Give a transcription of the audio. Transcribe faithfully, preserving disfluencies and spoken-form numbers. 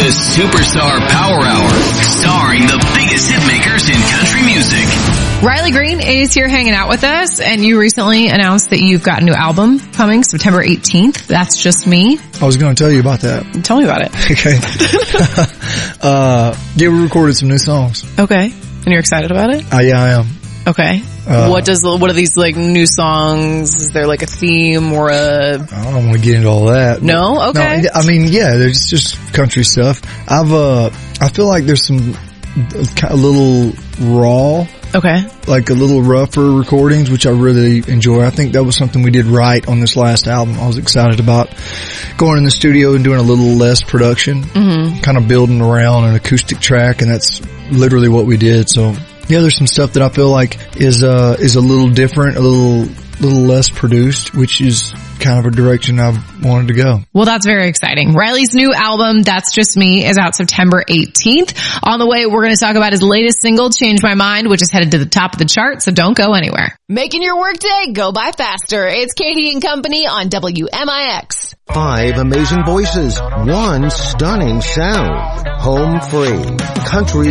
The Superstar Power Hour, starring the biggest hitmakers in country music. Riley Green is here hanging out with us, and you recently announced that you've got a new album coming September eighteenth. That's Just Me. I was going to tell you about that. Tell me about it. Okay. uh, yeah, we recorded some new songs. Okay. And you're excited about it? Uh, yeah, I am. Okay. Uh, what does, what are these like new songs? Is there like a theme or a... I don't want to get into all that. No? Okay. No, I mean, yeah, there's just country stuff. I've, uh, I feel like there's some, a little raw. Okay. Like a little rougher recordings, which I really enjoy. I think that was something we did right on this last album. I was excited about going in the studio and doing a little less production, mm-hmm. kind of building around an acoustic track, and that's literally what we did. So yeah, there's some stuff that I feel like is, uh, is a little different, a little, little less produced, which is kind of a direction I wanted to go. Well, that's very exciting. Riley's new album, That's Just Me, is out September eighteenth. On the way, we're going to talk about his latest single, Change My Mind, which is headed to the top of the chart, so don't go anywhere. Making your workday go by faster. It's Katie and Company on W M I X. Five amazing voices, one stunning sound. Home free. Country